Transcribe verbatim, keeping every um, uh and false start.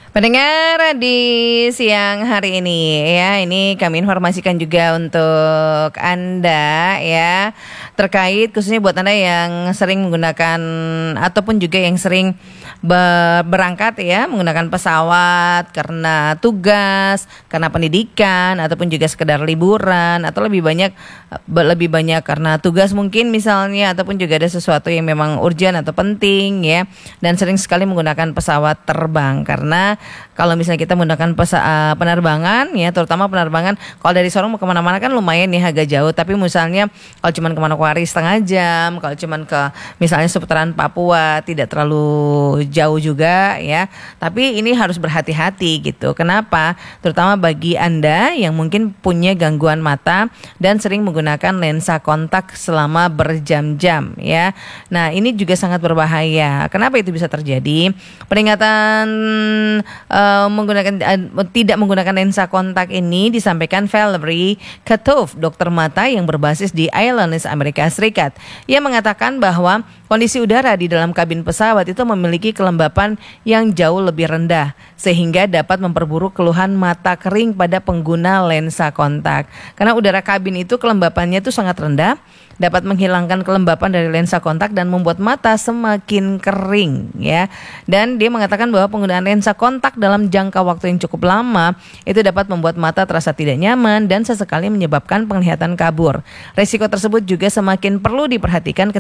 Pendengar di siang hari ini ya, ini kami informasikan juga untuk Anda ya, terkait khususnya buat Anda yang sering menggunakan ataupun juga yang sering ber- berangkat ya menggunakan pesawat karena tugas, karena pendidikan ataupun juga sekedar liburan atau lebih banyak lebih banyak karena tugas mungkin misalnya ataupun juga ada sesuatu yang memang urgent atau penting ya, dan sering sekali menggunakan pesawat terbang karena kalau misalnya kita menggunakan pesa, uh, penerbangan ya, terutama penerbangan kalau dari Sorong mau kemana-mana kan lumayan ya agak jauh, tapi misalnya kalau cuman ke Manokwari setengah jam, kalau cuman ke misalnya seputaran Papua tidak terlalu jauh juga ya, tapi ini harus berhati-hati gitu. Kenapa? Terutama bagi Anda yang mungkin punya gangguan mata dan sering menggunakan lensa kontak selama berjam-jam ya. Nah ini juga sangat berbahaya. Kenapa itu bisa terjadi? Peringatan uh, menggunakan uh, tidak menggunakan lensa kontak ini disampaikan Valerie Katov, dokter mata yang berbasis di Illinois, Amerika Serikat. Ia mengatakan bahwa kondisi udara di dalam kabin pesawat itu memiliki kelembapan yang jauh lebih rendah sehingga dapat memperburuk keluhan mata kering pada pengguna lensa kontak. Karena udara kabin itu kelembapannya itu sangat rendah, dapat menghilangkan kelembapan dari lensa kontak dan membuat mata semakin kering ya. Dan dia mengatakan bahwa penggunaan lensa kontak dalam jangka waktu yang cukup lama itu dapat membuat mata terasa tidak nyaman dan sesekali menyebabkan penglihatan kabur. Risiko tersebut juga semakin perlu diperhatikan